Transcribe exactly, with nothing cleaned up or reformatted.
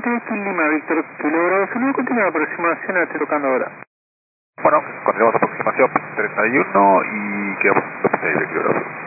treinta y ocho en Lima, Víctor, kilómetros uno, continúa la aproximación, estoy tocando ahora. Bueno, continuamos aproximación treinta y uno y quedamos en dos punto seis de kilómetros.